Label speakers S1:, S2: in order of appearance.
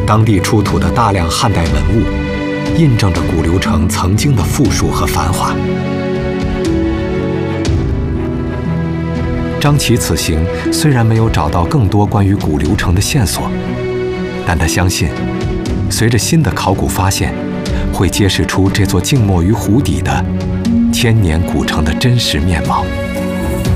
S1: 当地出土的大量汉代文物，印证着古流城曾经的富庶和繁华。张琦此行虽然没有找到更多关于古流城的线索，但他相信，随着新的考古发现，会揭示出这座静默于湖底的千年古城的真实面貌。